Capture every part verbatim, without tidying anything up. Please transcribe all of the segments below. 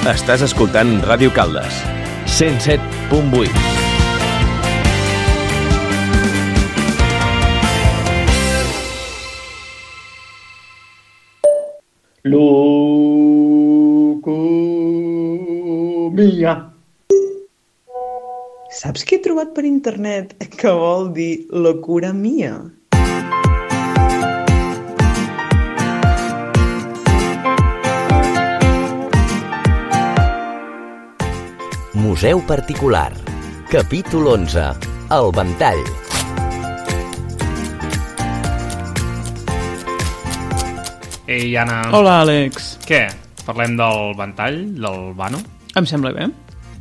Estàs escoltant Ràdio Caldes, cent set punt vuit. Leucomia. Saps què he trobat per internet que vol dir locura mia? Museu particular. Capítol onze. El ventall. Ei, Anna. Hola, Àlex. Què? Parlem del ventall, del vano? Em sembla bé.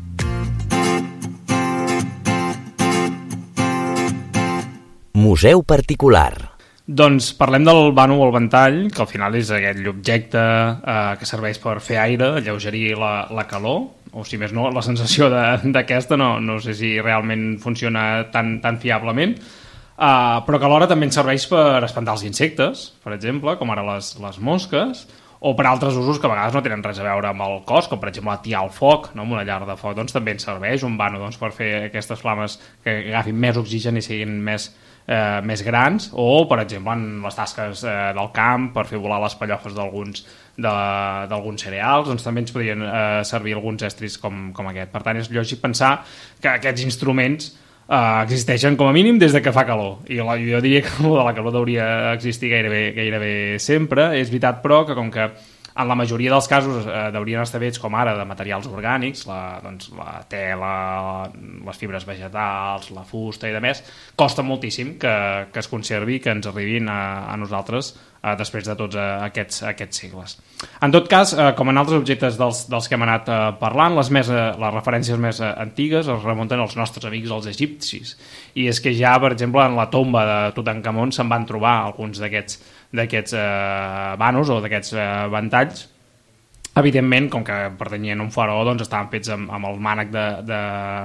Museu particular. Doncs parlem del vano o el ventall, que al final és aquell objecte eh, que serveix per fer aire, alleugerir la, la calor, o si més no, la sensació d'aquesta no, no sé si realment funciona tan, tan fiablement, uh, però que alhora també ens serveix per espantar els insectes, per exemple, com ara les, les mosques, o per altres usos que a vegades no tenen res a veure amb el cos, com per exemple atiar el foc, no? Amb una llar de foc, doncs també ens serveix un vano doncs, per fer aquestes flames que agafin més oxigen i siguin més, eh, més grans, o per exemple en les tasques eh, del camp per fer volar les pallofes d'alguns d'alguns cereals, doncs també ens podrien eh, servir alguns estris com, com aquest. Per tant, és lògic pensar que aquests instruments eh, existeixen com a mínim des de que fa calor, i la, jo diria que el de la calor hauria existir gairebé, gairebé sempre. És veritat, però, que com que en la majoria dels casos eh, haurien estar fets com ara de materials orgànics, la, doncs, la tela, les fibres vegetals, la fusta i de més, costa moltíssim que, que es conservi, que ens arribin a, a nosaltres eh, després de tots eh, aquests, aquests segles. En tot cas, eh, com en altres objectes dels, dels que hem anat eh, parlant, les, més, eh, les referències més eh, antigues es remunten als nostres amics, els egipcis. I és que ja, per exemple, en la tomba de Tutankamon se'n van trobar alguns d'aquests d'aquests eh, vanos o d'aquests eh, ventalls. Evidentment, com que pertanyien a un faraó, doncs estaven fets amb, amb el mànec de, de,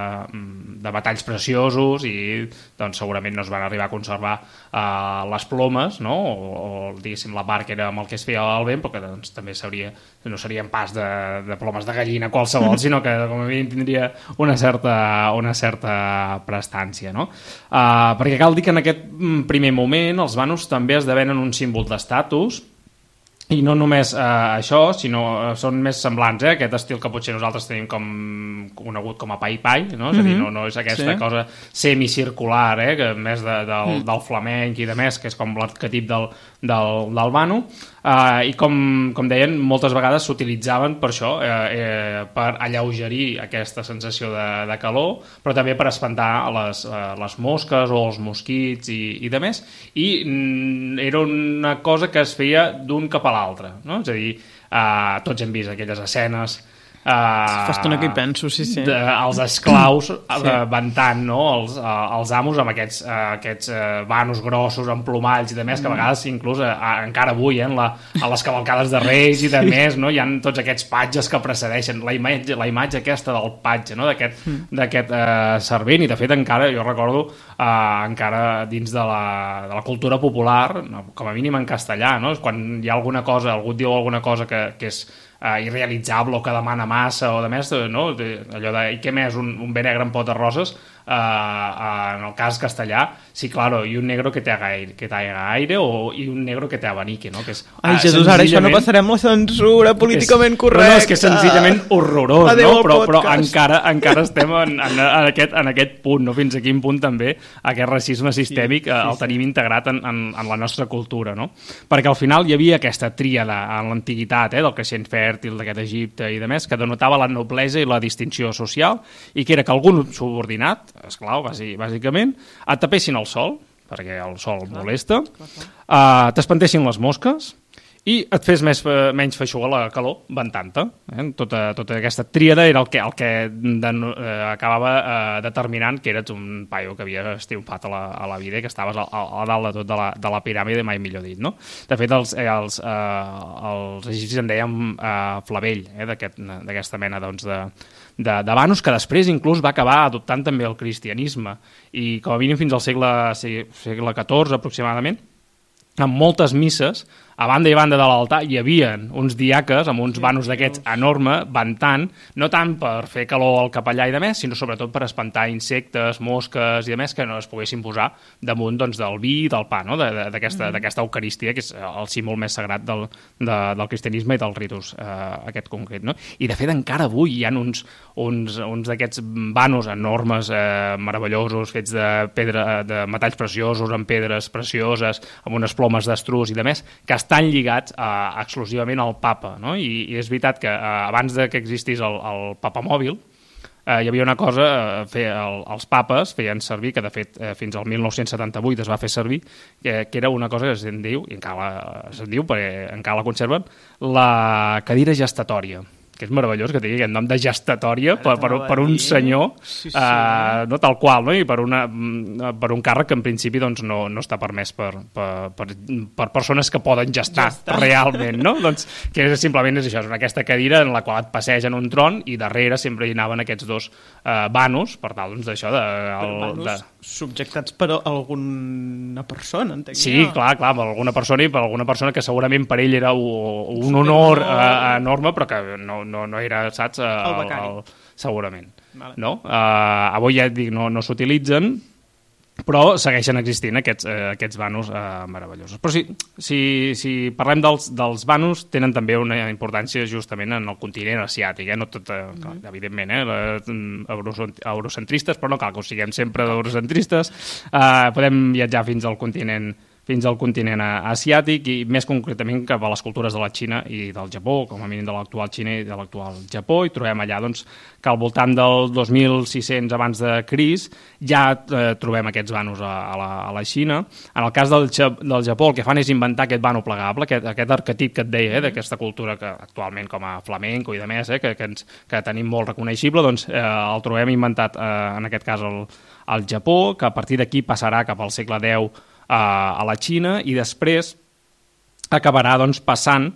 de metalls preciosos i doncs, segurament no es van arribar a conservar eh, les plomes, no? o, o diguéssim la part que era amb el que es feia el vent, perquè doncs, també seria, no serien pas de, de plomes de gallina qualsevol, sinó que com a mínim tindria una certa, una certa prestància. No? Eh, perquè cal dir que en aquest primer moment els vanos també esdevenen un símbol d'estatus. I no només eh, això, sinó eh, són més semblants, eh? Aquest estil que potser nosaltres tenim com conegut com a pai-pai, no? És a dir, no, no és aquesta sí. cosa semicircular, eh? Que més de, del, mm. del flamenc i de més, que és com l'arquetip del, del, del vano, eh, i com, com deien, moltes vegades s'utilitzaven per això, eh, eh, per alleugerir aquesta sensació de, de calor, però també per espantar les, eh, les mosques o els mosquits i, i de més, i mm, era una cosa que es feia d'un cap a l'altre, no? És a dir, eh, tots hem vist aquelles escenes eh, fa estona que hi penso, sí, sí. De, els esclaus sí. eh, ventant, no? els, eh, els amos amb aquests, eh, aquests eh, vanos grossos, emplomalls i de més, que a vegades inclús eh, encara avui eh, en la, a les cavalcades de Reis i de més, no? Hi ha tots aquests patges que precedeixen la imatge, la imatge aquesta del patge, no? d'aquest mm. eh, servent, i de fet encara, jo recordo eh, encara dins de la, de la cultura popular, no? Com a mínim en castellà, no? Quan hi ha alguna cosa, algú diu alguna cosa que, que és Uh, irrealitzable o que demana massa o de més, no? Allò de i què més, un, un bé negre en pot de roses, uh, uh, en el cas castellà, sí, claro, i un negro que te haga aire, que te haga aire o i un negro que te abanique, no? Que és, uh, ai, Jesús, ara això no passarem la censura políticament és, correcta. No, no, és que és senzillament horrorós, Adeu, no? Però, però encara, encara estem en, en, en, aquest, en aquest punt, no? Fins a quin punt també aquest racisme sistèmic sí, sí, el tenim integrat en, en, en la nostra cultura, no? Perquè al final hi havia aquesta tríada en l'antiguitat, eh, del creixent fèrtil d'aquest Egipte i de més, que denotava la noblesa i la distinció social, i que era que algun subordinat, esclau, bàsicament, et tapessin el sol, perquè el sol clar, molesta, clar, clar. Uh, t'espantessin les mosques i et fes més, menys feixuga la calor ventant-te. Eh? Tota, tota aquesta tríada era el que, el que de, eh, acabava eh, determinant que eres un paio que havia triomfat a la, a la vida i que estaves a, a dalt de tot de la, de la piràmide, mai millor dit. No? De fet, els, eh, els, eh, els egipcis en dèiem eh, flavell, eh, d'aquesta aquest, mena doncs, de, de, de vanos, que després inclús va acabar adoptant també el cristianisme, i com a mínim fins al segle, segle catorze aproximadament, en moltes misses a banda i banda de l'altar hi havia uns diaques amb uns vanos d'aquests enorme, ventant, no tant per fer calor al capellà i de més, sinó sobretot per espantar insectes, mosques i de més que no es poguessin posar damunt doncs, del vi i del pa, no? d'aquesta mm. eucaristia, que és el símbol més sagrat del, de, del cristianisme i del ritus eh, aquest concret. No? I de fet encara avui hi ha uns, uns, uns d'aquests vanos enormes, eh, meravellosos, fets de pedra, de metalls preciosos, amb pedres precioses, amb unes plomes d'estruç i de més, que estan lligats eh, exclusivament al papa. No? I, I és veritat que eh, abans de que existís el, el papamòbil, eh, hi havia una cosa, eh, fer, el, els papes feien servir, que de fet eh, fins al mil nou-cents setanta-vuit es va fer servir, que, que era una cosa que se'n diu, i encara se'n diu perquè encara la conserven, la cadira gestatòria, que és meravellós que tingui aquest nom de gestatòria per, per, per un senyor, sí, sí. Uh, no tal qual, no? I per, una, per un càrrec que en principi doncs, no, no està permès per, per, per, per persones que poden gestar, gestar. realment, no? Doncs, que és, simplement és això, és aquesta cadira en la qual et passegen un tron i darrere sempre hi anaven aquests dos uh, vanos, per tal doncs, d'això de, el, vanos de... subjectats per alguna persona, entenc. Sí, no? clar, clar, per alguna persona i per alguna persona que segurament per ell era un, un honor uh, enorme, però que no No, no era, saps? El, el becari. El, segurament. Vale. No? Uh, avui ja et dic, no, no s'utilitzen, però segueixen existint aquests, uh, aquests vanos uh, meravellosos. Però si, si, si parlem dels, dels vanos, tenen també una importància justament en el continent asiàtic, eh? No tot, uh, mm-hmm. clar, evidentment, eh? eurocentristes, però no cal que ho siguem sempre eurocentristes. Uh, podem viatjar fins al continent fins al continent asiàtic i més concretament cap a les cultures de la Xina i del Japó, com a mínim de l'actual Xina i de l'actual Japó, i trobem allà doncs, que al voltant del dos mil sis-cents abans de Crist ja eh, trobem aquests vanos a, a, la, a la Xina. En el cas del, del Japó el que fan és inventar aquest vano plegable, aquest, aquest arquetip que et deia, eh, d'aquesta cultura que actualment com a flamenco i de més, eh, que, que, ens, que tenim molt reconeixible, doncs eh, el trobem inventat eh, en aquest cas al, al Japó, que a partir d'aquí passarà cap al segle deu a la Xina i després acabarà doncs, passant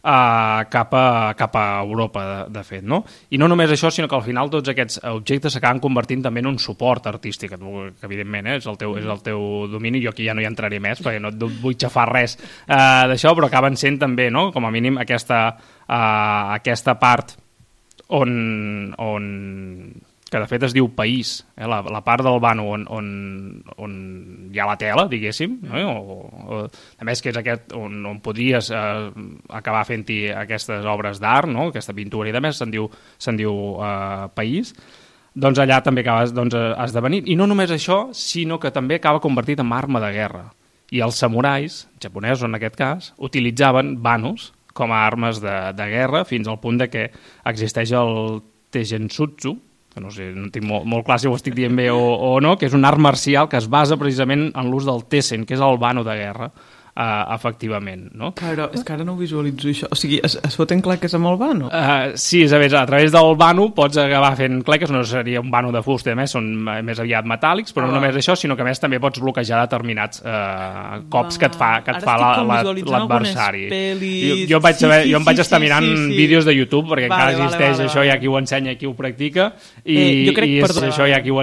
uh, cap, a, cap a Europa, de, de fet. No? I no només això, sinó que al final tots aquests objectes s'acaben convertint també en un suport artístic, que evidentment eh, és, el teu, és el teu domini, jo aquí ja no hi entraré més perquè no et vull xafar res uh, d'això, però acaben sent també, no? Com a mínim, aquesta, uh, aquesta part on... on que de fet es diu país, eh? la, la part del vano on, on, on hi ha la tela, diguéssim, no? o, o, a més que és aquest on, on podries eh, acabar fent-hi aquestes obres d'art, no? Aquesta pintura i de més, se'n diu, se'n diu eh, país, doncs allà també acabes doncs, esdevenint. I no només això, sinó que també acaba convertit en arma de guerra. I els samurais, japonesos en aquest cas, utilitzaven vanos com a armes de, de guerra fins al punt de que existeix el Tegenshutsu, que no sé, no tinc molt, molt clar si ho estic dient bé o, o no, que és un art marcial que es basa precisament en l'ús del Tessen, que és el vano de guerra, uh, efectivament. No? Però és que ara no ho visualitzo això. O sigui, es, es foten claques amb el vano? Uh, sí, és a, veure, a través del vano pots acabar fent claques, no seria un vano de fusta, a més són més aviat metàl·lics, però ah, no només això, sinó que a més també pots bloquejar determinats uh, cops que et fa, que et fa la, la, l'adversari. Jo, jo, vaig saber, sí, sí, jo em vaig estar mirant sí, sí, sí. vídeos de YouTube, perquè vale, encara existeix vale, vale, això, vale. Hi ha qui ho ensenya, qui ho practica, i, eh, jo crec, i és, això hi ha qui ho